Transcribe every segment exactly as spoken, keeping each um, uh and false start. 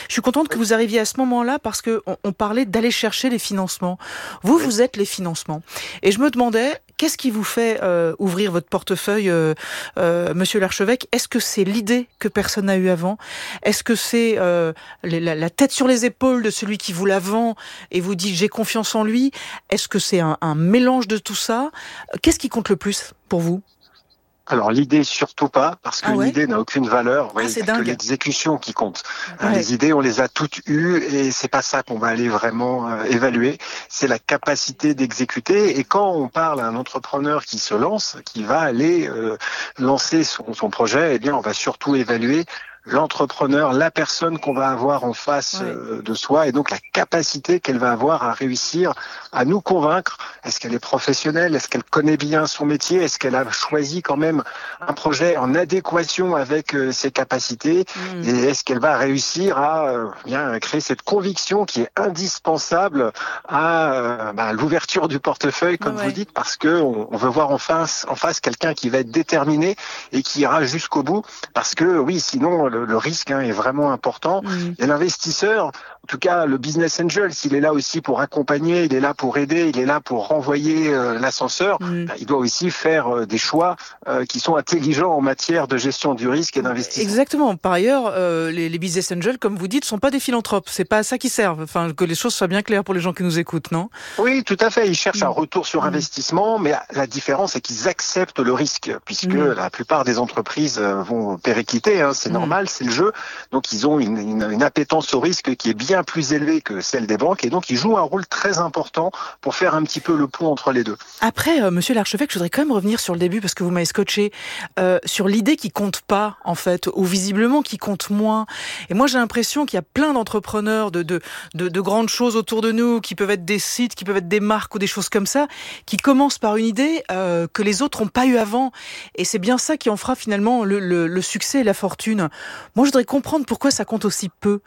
Je suis contente que vous arriviez à ce moment-là parce que on, on parlait d'aller chercher les financements. Vous, vous êtes les financements. Et je me demandais, qu'est-ce qui vous fait euh, ouvrir votre portefeuille, euh, euh, Monsieur l'archevêque? Est-ce que c'est l'idée que personne n'a eue avant? Est-ce que c'est euh, les, la, la tête sur les épaules de celui qui vous la vend et vous dit j'ai confiance en lui? Est-ce que c'est un, un mélange de tout ça? Qu'est-ce qui compte le plus pour vous? Alors l'idée surtout pas, parce que Ah ouais l'idée n'a aucune valeur. Ah, Il c'est n'y a que dingue. l'exécution qui compte. Ouais. Les idées, on les a toutes eues et c'est pas ça qu'on va aller vraiment euh, évaluer. C'est la capacité d'exécuter. Et quand on parle à un entrepreneur qui se lance, qui va aller euh, lancer son, son projet, eh bien on va surtout évaluer l'entrepreneur, la personne qu'on va avoir en face Ouais. euh, de soi et donc la capacité qu'elle va avoir à réussir à nous convaincre. Est-ce qu'elle est professionnelle? Est-ce qu'elle connaît bien son métier? Est-ce qu'elle a choisi quand même un projet en adéquation avec euh, ses capacités? Mmh. Et est-ce qu'elle va réussir à euh, bien créer cette conviction qui est indispensable à euh, bah, l'ouverture du portefeuille, comme Ouais, vous ouais. dites, parce que on, on veut voir en face, en face quelqu'un qui va être déterminé et qui ira jusqu'au bout. Parce que oui, sinon le, le risque hein, est vraiment important. Mmh. Et l'investisseur, en tout cas le business angel, s'il est là aussi pour accompagner, il est là pour aider, il est là pour renvoyer euh, l'ascenseur, Mmh. bah, il doit aussi faire euh, des choix euh, qui sont intelligents en matière de gestion du risque et d'investissement. Exactement. Par ailleurs, euh, les, les business angels, comme vous dites, sont pas des philanthropes. C'est pas à ça qu'ils servent. Enfin, que les choses soient bien claires pour les gens qui nous écoutent, non? Oui, tout à fait. Ils cherchent un Mmh. retour sur Mmh. investissement, mais la différence c'est qu'ils acceptent le risque, puisque Mmh. la plupart des entreprises euh, vont péricliter, hein, c'est Mmh. normal, c'est le jeu. Donc ils ont une, une, une appétence au risque qui est bien plus élevée que celle des banques, et donc ils jouent un rôle très important pour faire un petit peu le pont entre les deux. Après, euh, Monsieur l'archevêque, je voudrais quand même revenir sur le début parce que vous m'avez scotché euh, sur l'idée qui compte pas en fait, ou visiblement qui compte moins. Et moi, j'ai l'impression qu'il y a plein d'entrepreneurs de, de de de grandes choses autour de nous, qui peuvent être des sites, qui peuvent être des marques ou des choses comme ça, qui commencent par une idée euh, que les autres n'ont pas eu avant. Et c'est bien ça qui en fera finalement le, le, le succès et la fortune. Moi, je voudrais comprendre pourquoi ça compte aussi peu.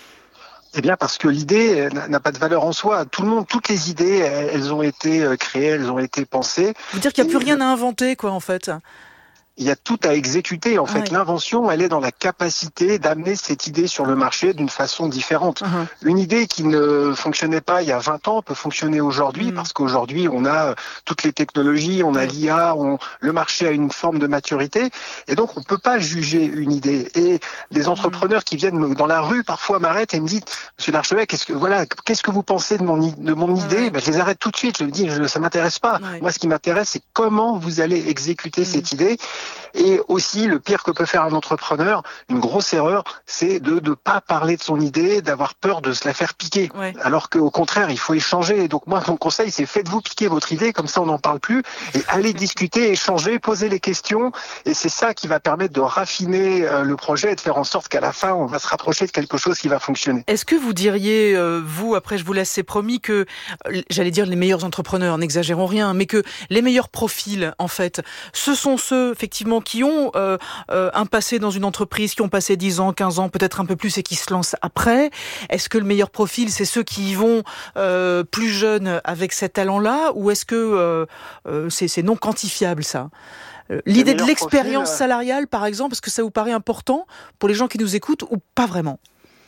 Eh bien, parce que l'idée n'a pas de valeur en soi. Tout le monde, toutes les idées, elles ont été créées, elles ont été pensées. Vous dire qu'il n'y a plus rien à inventer, quoi, en fait. Il y a tout à exécuter. En Ah fait, ouais. l'invention, elle est dans la capacité d'amener cette idée sur le marché d'une façon différente. Uh-huh. Une idée qui ne fonctionnait pas il y a vingt ans peut fonctionner aujourd'hui, Mm. parce qu'aujourd'hui, on a toutes les technologies, on a Ouais. l'I A, on, le marché a une forme de maturité, et donc on peut pas juger une idée. Et des entrepreneurs qui viennent me- dans la rue parfois m'arrêtent et me disent, Monsieur l'archevêque, qu'est-ce que voilà, qu'est-ce que vous pensez de mon i- de mon Ouais, idée? ouais. Ben, je les arrête tout de suite. Je me dis, je, ça m'intéresse pas. Ouais. Moi, ce qui m'intéresse, c'est comment vous allez exécuter Mm. cette idée. Et aussi, le pire que peut faire un entrepreneur, une grosse erreur, c'est de ne pas parler de son idée, d'avoir peur de se la faire piquer. Ouais. Alors qu'au contraire, il faut échanger. Et donc moi, mon conseil, c'est faites-vous piquer votre idée, comme ça on n'en parle plus, et allez discuter, échanger, poser les questions. Et c'est ça qui va permettre de raffiner euh, le projet et de faire en sorte qu'à la fin, on va se rapprocher de quelque chose qui va fonctionner. Est-ce que vous diriez, euh, vous, après je vous laisse, c'est promis, que, euh, j'allais dire les meilleurs entrepreneurs, n'exagérons rien, mais que les meilleurs profils, en fait, ce sont ceux, effectivement, qui ont euh, euh, un passé dans une entreprise, qui ont passé dix ans, quinze ans, peut-être un peu plus, et qui se lancent après? Est-ce que le meilleur profil, c'est ceux qui y vont euh, plus jeunes avec cet talent-là, ou est-ce que euh, euh, c'est, c'est non quantifiable, ça? Euh, L'idée de meilleur l'expérience profil, euh, salariale, par exemple, est-ce que ça vous paraît important pour les gens qui nous écoutent, ou pas vraiment?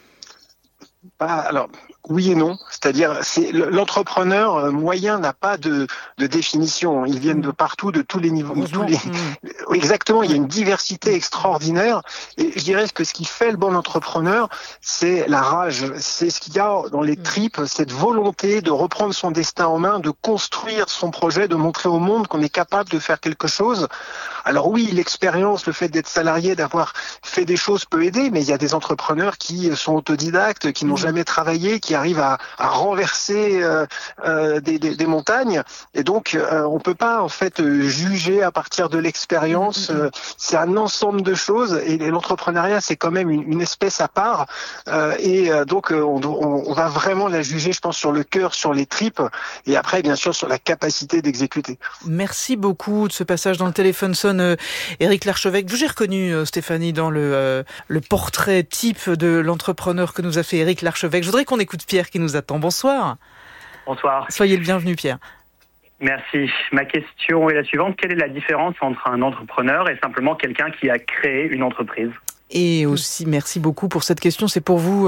Pas, alors, oui et non. C'est-à-dire, c'est l'entrepreneur moyen n'a pas de, de définition. Ils viennent Mmh. de partout, de tous les niveaux. De tous Heureusement. les... Mmh. Oui, exactement, il y a Ouais. une diversité extraordinaire. Et je dirais que ce qui fait le bon entrepreneur, c'est la rage. C'est ce qu'il y a dans les Mmh. tripes, cette volonté de reprendre son destin en main, de construire son projet, de montrer au monde qu'on est capable de faire quelque chose. Alors oui, l'expérience, le fait d'être salarié, d'avoir fait des choses peut aider, mais il y a des entrepreneurs qui sont autodidactes, qui n'ont Mmh. jamais travaillé, qui arrivent à, à renverser euh, euh, des, des, des montagnes. Et donc, euh, on peut pas en fait juger à partir de l'expérience. Mmh, mmh, mmh. Euh, c'est un ensemble de choses. Et, et l'entrepreneuriat, c'est quand même une, une espèce à part. Euh, et euh, donc, euh, on, on, on va vraiment la juger, je pense, sur le cœur, sur les tripes, et après, bien sûr, sur la capacité d'exécuter. Merci beaucoup de ce passage dans le téléphone sonne, euh, Éric Larchevêque. J'ai reconnu, euh, Stéphanie, dans le, euh, le portrait type de l'entrepreneur que nous a fait Éric Larchevêque. Je voudrais qu'on écoute Pierre qui nous attend. Bonsoir. Bonsoir. Soyez le bienvenu, Pierre. Merci. Ma question est la suivante. Quelle est la différence entre un entrepreneur et simplement quelqu'un qui a créé une entreprise ? Et aussi, merci beaucoup pour cette question. C'est pour vous,